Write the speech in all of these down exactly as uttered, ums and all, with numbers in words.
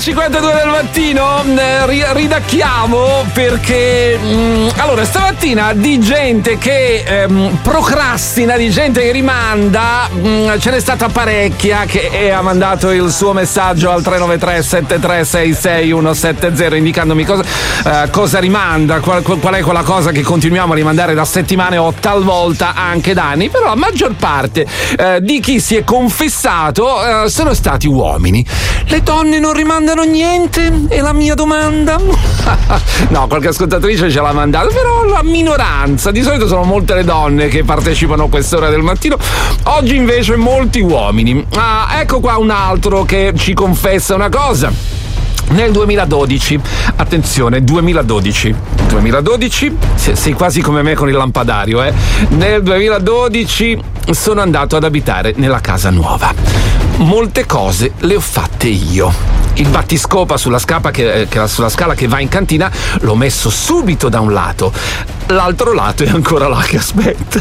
cinquantadue del mattino, eh, ridacchiamo perché mh, allora stamattina di gente che ehm, procrastina, di gente che rimanda, mh, ce n'è stata parecchia che ha mandato il suo messaggio al tre nove tre sette tre sei sei uno sette zero indicandomi cosa, eh, cosa rimanda, qual, qual è quella cosa che continuiamo a rimandare da settimane o talvolta anche da anni, però la maggior parte eh, di chi si è confessato eh, sono stati uomini. Le donne non rimandano niente? È la mia domanda. No, qualche ascoltatrice ce l'ha mandata, però la minoranza, di solito sono molte le donne che partecipano a quest'ora del mattino, oggi invece molti uomini. Ah, ecco qua un altro che ci confessa una cosa. Nel duemiladodici, attenzione, duemiladodici, duemiladodici, sei quasi come me con il lampadario, eh? Nel duemiladodici sono andato ad abitare nella casa nuova. Molte cose le ho fatte io. Il battiscopa sulla scala che, che, sulla scala che va in cantina l'ho messo subito da un lato, l'altro lato è ancora là che aspetta.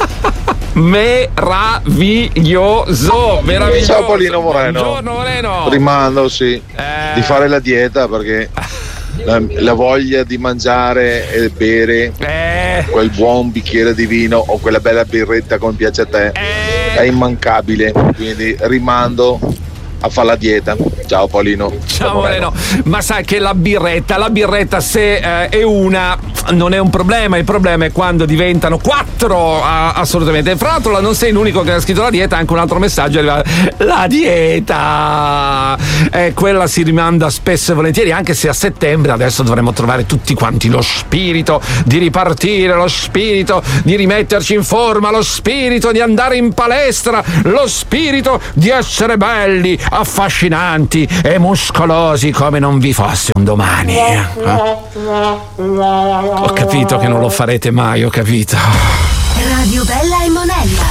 Meraviglioso, meraviglioso. Ciao Paolino Moreno. Buongiorno Moreno. Rimando, sì, eh... di fare la dieta perché la, la voglia di mangiare e bere eh... quel buon bicchiere di vino o quella bella birretta come piace a te eh... è immancabile, quindi rimando a fare la dieta. Ciao Paolino. Ciao Moreno. Ma sai che la birretta, la birretta se eh, è una non è un problema, il problema è quando diventano quattro, ah, assolutamente. Fra l'altro non sei l'unico che ha scritto la dieta, anche un altro messaggio arriva. La dieta eh, quella si rimanda spesso e volentieri, anche se a settembre adesso dovremmo trovare tutti quanti lo spirito di ripartire, lo spirito di rimetterci in forma, lo spirito di andare in palestra, lo spirito di essere belli, affascinanti e muscolosi come non vi fosse un domani. Eh? Ho capito che non lo farete mai, ho capito. Radio Bella e Monella.